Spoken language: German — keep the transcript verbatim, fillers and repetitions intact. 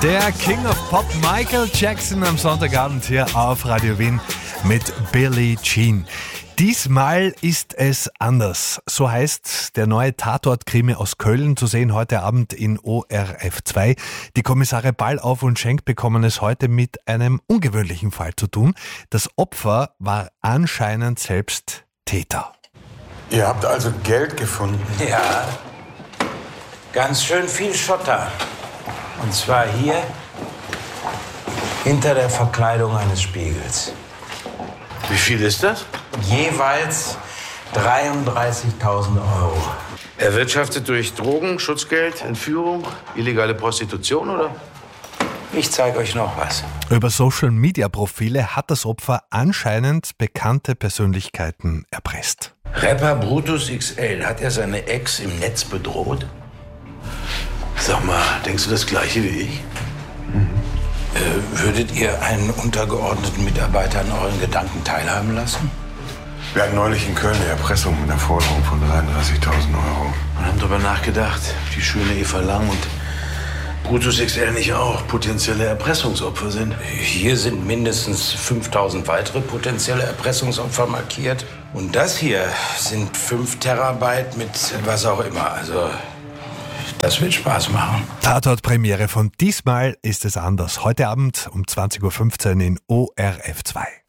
Der King of Pop Michael Jackson am Sonntagabend hier auf Radio Wien mit Billie Jean. Diesmal ist es anders. So heißt der neue Tatort-Krimi aus Köln, zu sehen heute Abend in O R F zwei. Die Kommissare Ballauf und Schenk bekommen es heute mit einem ungewöhnlichen Fall zu tun. Das Opfer war anscheinend selbst Täter. Ihr habt also Geld gefunden? Ja, ganz schön viel Schotter. Und zwar hier hinter der Verkleidung eines Spiegels. Wie viel ist das? Jeweils dreiunddreißigtausend Euro. Erwirtschaftet durch Drogen, Schutzgeld, Entführung, illegale Prostitution, oder? Ich zeige euch noch was. Über Social-Media-Profile hat das Opfer anscheinend bekannte Persönlichkeiten erpresst. Rapper Brutus X L, hat er seine Ex im Netz bedroht? Sag mal, denkst du das Gleiche wie ich? Mhm. Äh, würdet ihr einen untergeordneten Mitarbeiter an euren Gedanken teilhaben lassen? Wir hatten neulich in Köln eine Erpressung mit einer Forderung von dreiunddreißigtausend Euro. Und haben darüber nachgedacht, die schöne Eva Lang und Brutus X L nicht auch potenzielle Erpressungsopfer sind. Hier sind mindestens fünftausend weitere potenzielle Erpressungsopfer markiert. Und das hier sind fünf Terabyte mit was auch immer. Also das wird Spaß machen. Tatort-Premiere von Diesmal ist es anders. Heute Abend um zwanzig Uhr fünfzehn in O R F zwei.